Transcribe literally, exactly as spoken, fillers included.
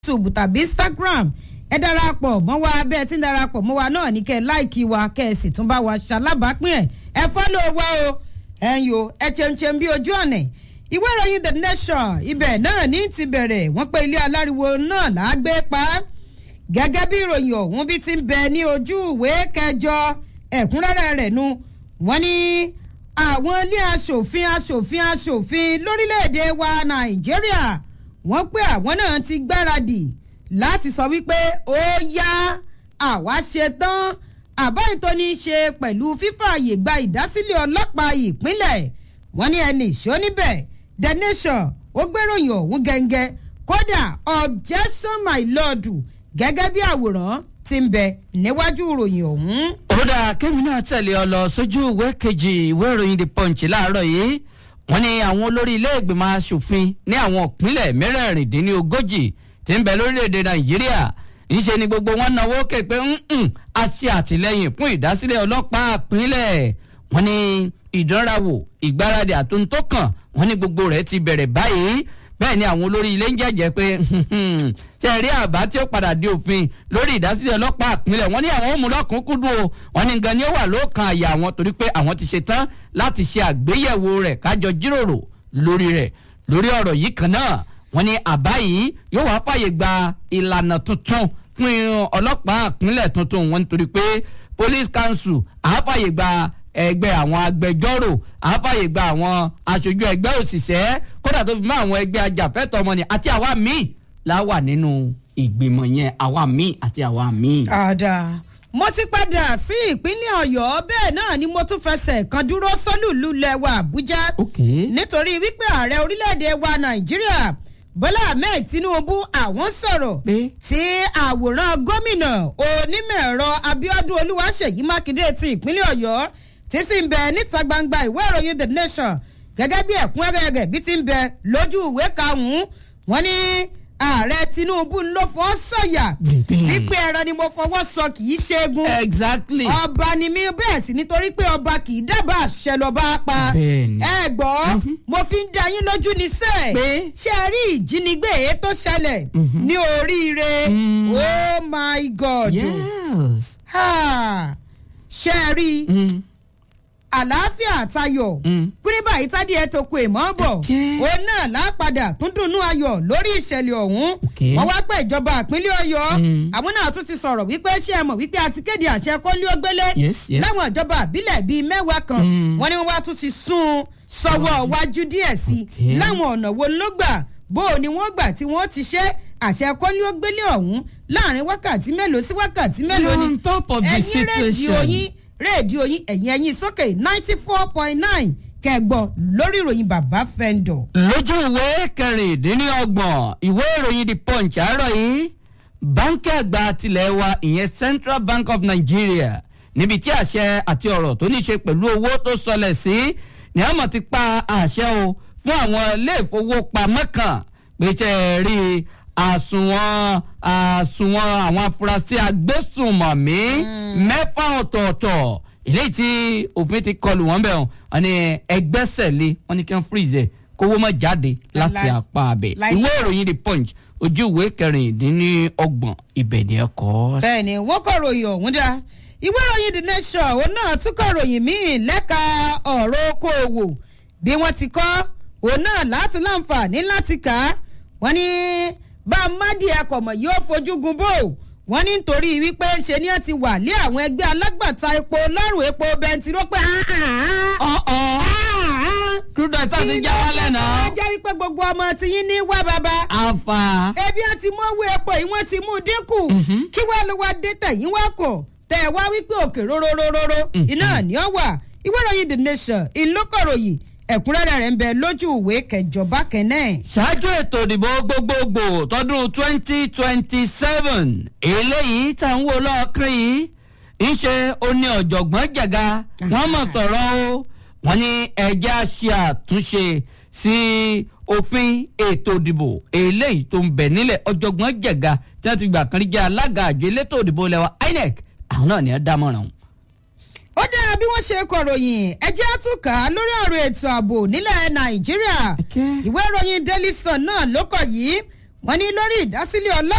YouTube tàbí Instagram ẹ darapọ̀ mọ́ wa bẹ́ẹ̀ tí ń darapọ̀ mọ́ wa náà ní kẹ́ ẹ láìkí wa kẹ́ ẹ sì tún bá wa ṣalábàápín ẹ̀ ẹ fọ́lọ́ wa o ẹ̀yin o ẹ ṣeun bí ojú ọ̀nà ìwé ìròyìn The Nation ibẹ̀ náà ní ti bẹ̀rẹ̀ wọ́n pé ilé aláriwo náà lágbé pa gẹ́gẹ́ bí ìròyìn ọ̀hún bí ti ń bẹ ní ojú ìwé kẹjọ ẹ̀kúnrẹ́rẹ́ rẹ̀ nu wọ́n ní àwọn ilé aṣòfin aṣòfin aṣòfin lórílẹ̀‐èdè wa Nàìjíríà wọ́n pé àwọn náà ti gbáradì láti sọ wípé ó yá àwa ṣe tán àbá ètò ní í ṣe pẹ̀lú fífààyè gba ìdásílẹ̀ ọlọ́pàá ìpínlẹ̀ wọ́n ní ẹni ìṣó níbẹ̀ The Nation ó gbéròyìn ọ̀hún gẹ́ngẹ́ kódà objection my lord gẹ́gẹ́ bí àwòrán ti ń bẹ níwájú ìròyìn ọ̀hún. ó dáa kémi náà tẹ̀lé ọ lọ sójú ìwé kejì ìwé ìròyìn The Punch láàárọ̀ yìí wọ́n ní àwọn olórí ilé ìgbìmọ̀ asòfin ní àwọn ìpínlẹ̀ mẹ́rẹ̀ẹ̀rìndínlógójì tí ń bẹ lórílẹ̀‐èdè Nàìjíríà ńṣe ni gbogbo wọn náwó ké pé a ṣe àtìlẹ́yìn fún ìdásílẹ̀ ọlọ́pàá ìpínlẹ̀ wọ́n ní ìdánrawò ìgbáradì àtúntò kan wọ́n ní gbogbo rẹ̀ ti bẹ̀rẹ̀ báyìí bẹ́ẹ̀ ni àwọn olórí ilé ń jẹ́jẹ́ pé ṣe rí àbá tí ó padà di òfin lórí ìdásílẹ̀ ọlọ́pàá ìpínlẹ̀ wọ́n ní àwọn òmùlọ́kùnkúndùn o wọ́n ní gan ni ó wà lóòkan àyà àwọn torí pé àwọn ti ṣe tán láti ṣe àgbéyẹ̀wò rẹ̀ kájọ jíròrò lórí rẹ̀ lórí ọ̀rọ̀ yìí kan náà wọ́n ní àbá yìí yóò wá fàyè gba ìlànà tuntun fún ọlọ́pàá ìpínlẹ̀ tuntun wọn nítorí pé police council àáfàyè gba ẹgbẹ́ àwọn agbẹjọ́rò àáfàyè gba àwọn aṣojú ẹgbẹ́ òṣìṣẹ́ kódà tó fi mọ́ àwọn ẹgbẹ́ ajàfẹ́tọ̀ ọmọnìyàn àti àwa míì láwà nínú ìgbìmọ̀ yẹn àwa míì àti àwa míì. àdá mo ti padà sí ìpínlẹ̀ Ọ̀yọ́ bẹ́ẹ̀ náà ni mo tún fẹsẹ̀ kan dúró sólùlù lẹ́wà Àbújá nítorí wípé ààrẹ orílẹ̀-èdè wa Nàìjíríà Bọ́lá Ahmed Tinubu àwọn sọ̀rọ̀ tí àwòrán gómìnà onímọ̀-ẹ̀rọ Abíọ́dún Olúwaṣèyí Mákindé ti ìpínlẹ̀ Ọ̀yọ́ tí sì ń bẹ níta gbangba ìwé ìròyìn The Nation gẹ́gẹ́ bí ẹ̀kúnrẹ́rẹ́ rẹ̀ bí ti ń bẹ lójú ìwé karùn-ún wọ́n ní ààrẹ Tinubu ló fọ́ sọ̀yà wípé ẹran ni mo fọwọ́ sọ kì í ṣẹ́gun exactly ọba ni mi bẹ́ẹ̀ sì nítorí pé ọba kì í dábàá àṣẹ lọ́ba pa ẹ gbọ́ mo fi ń dá yín lójú ní sẹ́ẹ̀ ṣé ẹ rí ìjínigbé èyí tó ṣẹlẹ̀ ní oríire oh my God ṣé ẹ rí àlàáfíà àtayọ̀ kúrìbà ìtàdí ẹ̀ tó kù èèmọ̀ bọ̀ òun náà lápadà tún dùnnú ayọ̀ lórí ìṣẹ̀lẹ̀ ọ̀hún wọ́n wá pé ìjọba ìpínlẹ̀ Ọ̀yọ́ àwọn náà tún ti sọ̀rọ̀ wípé ṣé ẹ mọ̀ wípé a ti kéde àṣẹ kólíógbélé láwọn ìjọba àbílẹ̀ bíi mẹ́wàá kan wọ́n ní wọ́n wá tún ti sún sọ́wọ́ wájú díẹ̀ sí i láwọn ọ̀nà wo ló gbà bó o ni wọ́n gbà tí wọ́n ti ṣe àṣẹ kólíógbélé ọ̀hún láàrin wákàtí mélòó sí wákàtí mélòó ni ẹ̀yin rédíò yín rédíò yín ẹ̀yìn ẹ̀yìn sókè ninety four point nine kẹgbọ́n lórí ìròyìn bàbá fẹ́ńdọ̀. lójú ìwé kẹrìndínlọ́gbọ̀n ìwé ìròyìn The Punch àárọ̀ yìí báńkì àgbà tilẹ̀ wa ìyẹn Central Bank of Nigeria níbi tí àṣẹ àti ọ̀rọ̀ tó ní ṣe pẹ̀lú owó tó sọlẹ̀ sí ni àmọ̀ ti pa àṣẹ o fún àwọn ilé ìfowópamọ́ kan pé ṣe rí i àsùnwọ̀n àsùnwọ̀n àwọn afurasí agbésùnmọ̀mí mẹ́fà ọ̀tọ̀ọ̀tọ̀ eléyìí tí òfin ti kọlù wọ́n bẹ̀ wọ́n ní ẹgbẹ́sẹ̀lé wọ́n ní kí wọ́n freeze kówó má jáde láti apá abẹ ìwé ìròyìn The Punch ojú ìwé kẹrìndínlọ́gbọ̀n ibẹ̀ ni ẹ kọ́. bẹ́ẹ̀ni wọ́n kọ ròyìn ọ̀hún dá ìwé ìròyìn The Nation òun náà tún kọ ròyìn míì lẹ́ka ọ̀rọ̀ okòòwò bí wọ́n ti kọ́ òun náà láti láǹfààní láti kà á wọ́n ní bá a má di ẹkọ̀ mọ̀ yóò fojú gun bò wọ́n ní nítorí wípé ṣe ni wọ́n ti wà lé àwọn ẹgbẹ́ alágbàtà epo lọ́rùn epo bẹntiró pé crude oil sáà ti já wálẹ̀ náà. ẹ jẹ́ wípé gbogbo ọmọ ti yín ní wá bàbá. àfà. ebi àti mọ́wé epo yìí wọ́n ti mú dínkù kí wàá ló wá dé tẹ̀yìn wá kọ̀ tẹ̀ wá wípé òkè róróróró iná ni ó wà ìwé ìròyìn The Nation ìlúkọ̀ròyìn ẹ̀kúnrẹ́rẹ́ rẹ̀ ń bẹ lójú ìwé kẹjọba kẹ́nẹ́. ṣáájú ètò ìdìbò gbogbogbò tọdún twenty twenty seven eléyìí tá ń wò lọ́ọ̀kiri yìí ń ṣe oní ọ̀jọ̀gbọ́n jẹ̀ga wọ́n mọ̀ sọ̀rọ̀ o wọ́n ní ẹjẹ́ ṣe àtúnṣe sí òfin ètò ìdìbò eléyìí tó ń bẹ nílẹ̀ ọ̀jọ̀gbọ́n jẹ̀ga tí wọ́n ti gbà kan rí jẹ́ alága àjọ elétò ìdìbò lẹ́wà I N E C àwọn náà ní ẹ dámọ̀ràn. ó dára bí wọ́n ṣe kọ̀ròyìn ẹjẹ́ àtúnkà lórí ọ̀rọ̀ ètò ààbò nílẹ̀ Nàìjíríà ìwé ìròyìn Daily Sun náà ló kọ yìí wọ́n ní lórí ìdásílẹ̀ ọlọ́pàá